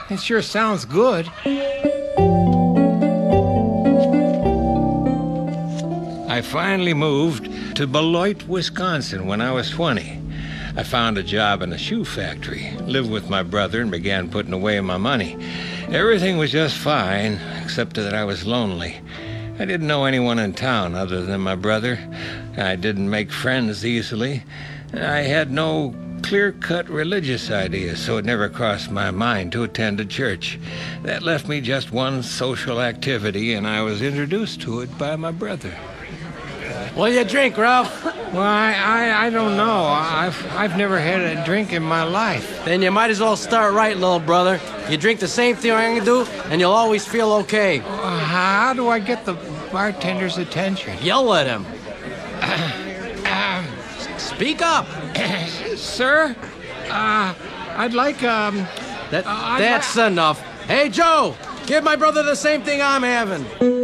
It sure sounds good. I finally moved to Beloit, Wisconsin when I was 20. I found a job in a shoe factory, lived with my brother, and began putting away my money. Everything was just fine, except that I was lonely. I didn't know anyone in town other than my brother. I didn't make friends easily. I had no clear-cut religious ideas, so it never crossed my mind to attend a church. That left me just one social activity, and I was introduced to it by my brother. What do you drink, Ralph? Well, I don't know. I've never had a drink in my life. Then you might as well start right, little brother. You drink the same thing I do, and you'll always feel okay. How do I get the bartender's attention? Yell at him. Speak up. Sir, I'd like, That's enough. Hey, Joe, give my brother the same thing I'm having.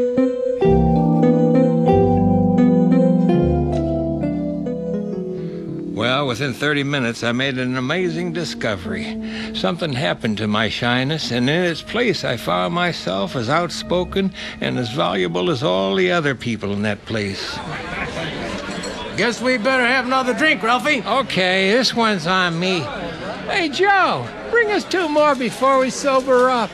Well, within 30 minutes, I made an amazing discovery. Something happened to my shyness, and in its place, I found myself as outspoken and as valuable as all the other people in that place. Guess we better have another drink, Ralphie. Okay, this one's on me. Hey, Joe, bring us 2 more before we sober up.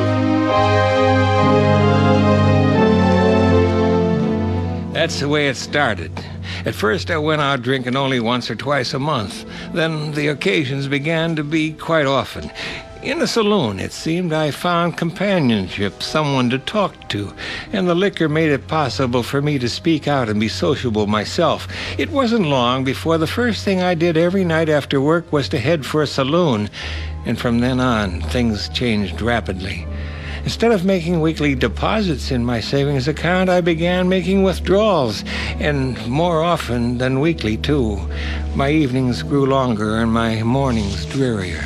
That's the way it started. At first, I went out drinking only once or twice a month. Then the occasions began to be quite often. In the saloon, it seemed I found companionship, someone to talk to, and the liquor made it possible for me to speak out and be sociable myself. It wasn't long before the first thing I did every night after work was to head for a saloon, and from then on, things changed rapidly. Instead of making weekly deposits in my savings account, I began making withdrawals, and more often than weekly, too. My evenings grew longer and my mornings drearier.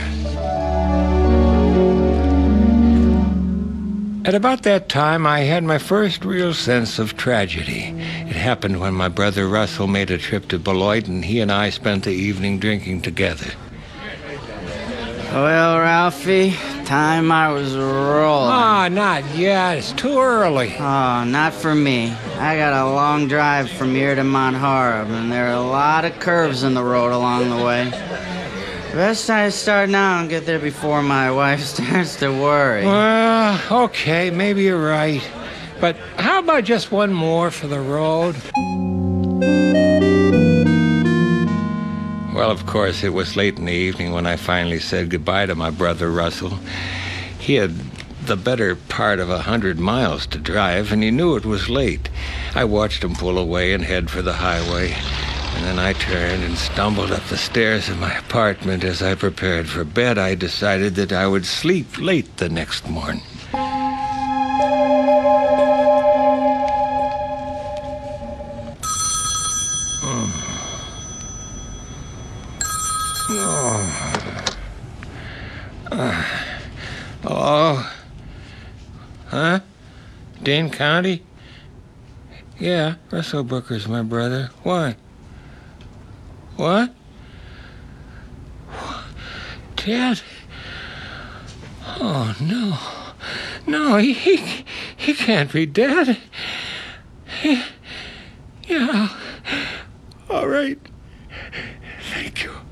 At about that time, I had my first real sense of tragedy. It happened when my brother Russell made a trip to Beloit, and he and I spent the evening drinking together. Well, Ralphie, time I was rolling. Not yet. It's too early. Oh, not for me. I got a long drive from here to Mount Horeb, and there are a lot of curves in the road along the way. Best I start now and get there before my wife starts to worry. Well, okay, maybe you're right. But how about just one more for the road? Well, of course, it was late in the evening when I finally said goodbye to my brother Russell. He had the better part of 100 miles to drive, and he knew it was late. I watched him pull away and head for the highway, and then I turned and stumbled up the stairs of my apartment. As I prepared for bed, I decided that I would sleep late the next morning. Hello? Huh? Dane County? Yeah, Russell Brooker's my brother. Why? What? Dad? Oh, no. No, he can't be dead. Yeah. All right. Thank you.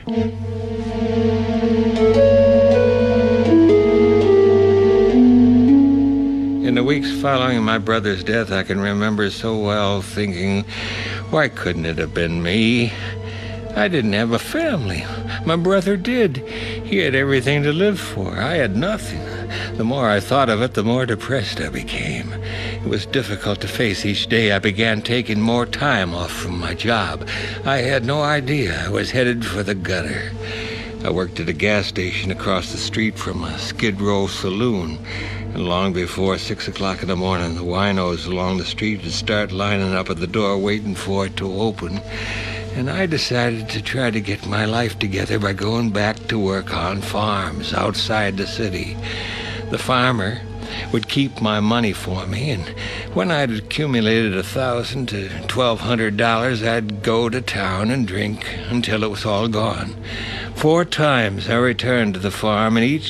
In the weeks following my brother's death, I can remember so well thinking, why couldn't it have been me? I didn't have a family. My brother did. He had everything to live for. I had nothing. The more I thought of it, the more depressed I became. It was difficult to face each day. I began taking more time off from my job. I had no idea I was headed for the gutter. I worked at a gas station across the street from a Skid Row saloon. And long before 6 o'clock in the morning, the winos along the street would start lining up at the door waiting for it to open. And I decided to try to get my life together by going back to work on farms outside the city. The farmer would keep my money for me, and when I'd accumulated $1,000 to $1,200, I'd go to town and drink until it was all gone. 4 times I returned to the farm, and each